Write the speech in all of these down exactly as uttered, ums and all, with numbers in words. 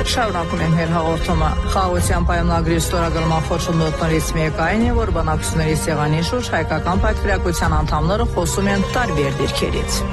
Շարունակում ենք մեր հաղորդումը։ Խաղաղության պայմանագրի ստորագրման խոչընդոտներից մեկը այն է, որ բանակցությունների սեղանի շուրջ հայկական պատվիրակության անդամները խոսում են տարբեր դիրքերից։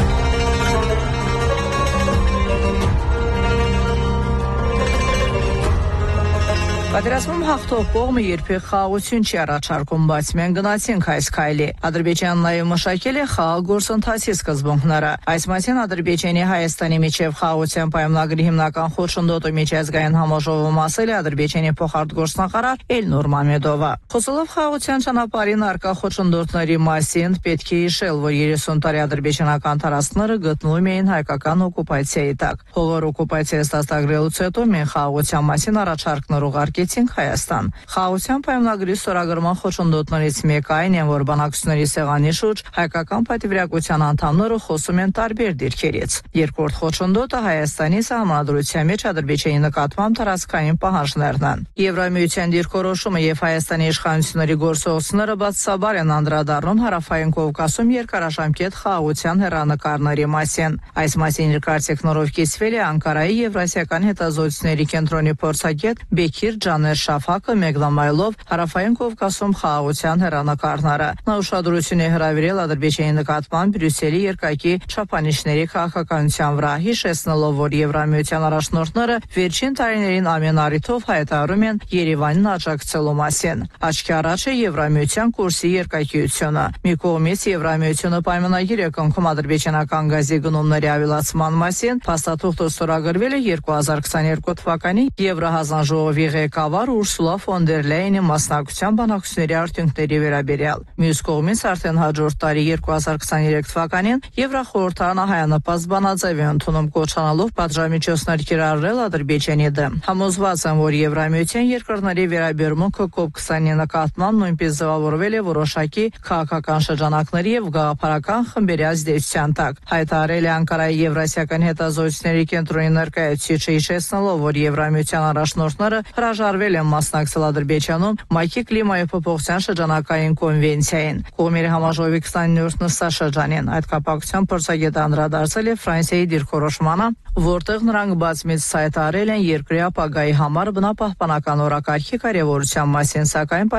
Պատերազմում հաղթող կողմը երբեք խաղաղություն չի առաջարկում, բայց մենք գնացինք այս քայլի։ Ադրբեջանը նաև մշակել է խաղաղ գործընթացի սկզբունքները։ Այս մասին Ադրբեջանի Հայաստանի միջև խաղաղության պայմանագրի հիմնական խոչընդոտը միջազգային համաժողովում ասել է Ադրբեջանի փոխարտգործնախարար Էլնուր Մամեդովը։ Խոսելով խաղաղության ճանապարհին առկա խոչընդոտների մասին, պետք է հիշել, որ երեսուն տարի ադրբեջանական տարածքները գտնվում էին հայկական օկուպացիայի տակ։ Հովոր օկուպացիայից դաստագրելուց հետո մենք խաղաղության մասին առաջարկներ ուղարկեցինք Հայաստան։ Խաղաղության պայմանագրի ստորագրման խոչընդոտներից մեկը այն է, որ բանակցությունների սեղանի շուրջ հայկական պատվիրակության անդամները խոսում են տարբեր դիրքերից։ Երկրորդ խոչընդոտը Հայաստանի սահմանադրության մեջ Ադրբեջանի նկատմամբ տարածքային պահանջներն են։ Եվրամիության դիրքորոշումը եւ Հայաստանի իշխանությունների գործողությունները բացասաբար են անդրադառնում Հարավային Կովկասում երկարաժամկետ խաղաղության հեռանկարների մասին։ Այս մասին իր կարծիքներով կիսվել է Անկարայի Եվրասիական հետազոտությունների կենտրոնի փորձագետ Բեկիր Ջաներ Շաֆակը մեկնամայելով Հարավային Կովկասում խաղաղության հեռանկարները։ Նա ուշադրություն է հրավիրել Ադրբեջանի նկատմամբ Բրյուսելի երկակի չափանիշների քաղաքականության վրա, հիշեցնելով, որ Եվրամիության առաջնորդները վերջին տարիներին ամեն առիթով հայտարարում են Երևանին աջակցելու մասին։ Աչքի առաջ է Եվրամիության կուրսի երկակիությունը։ Մի կողմից Եվրամիությունը պայմանագիր է կնքում ադրբեջանական գազի գնումների ավելացման մասին, փաստաթուղթը ստորագրվել է երկու հազար քսաներկու թվականի Եվրահանձնաժողովի ղեկավար Ուրսուլա ֆոն դեր Լայենի մասնակցության բանակցությունների արդյունքների վերաբերյալ։ Մյուս կողմից արդեն հաջորդ տարի երկու հազար քսաներեք թվականին Եվրախորհրդարանը հայանպաստ բանաձև է ընդունում կոչանալով պատժամիջոցներ կիրառել Ադրբեջանի դեմ։ Համոզված եմ, որ Եվրամիության երկրների վերաբերմունքը կոպ քսանի նկատմամբ նույնպես ձևավորվել է որոշակի քաղաքական շրջանակների եւ գաղափարական խմբերի ազդեցության տակ։ Հայտարարել է Անկարայի Եվրասիական հետազոտությունների կենտրոնի ներկայացուցիչը, հիշեցնելով, որ Եվրամիության առաջնորդները հրաժարվել են մասնակցել Ադրբեջանում ՄԱԿ-ի կլիմայի փոփոխության շրջանակային կոնվենցիային։ Կողմերի համաժողովի քսաներորդ նստաշրջանին այդ կապակցությամբ փորձագետը անդրադարձել է Ֆրանսիայի դիրքորոշմանը, որտեղ նրանք բազմիցս հայտարարել են երկրի ապագայի համար բնապահպանական օրակարգի կարևորության մասին, սակայն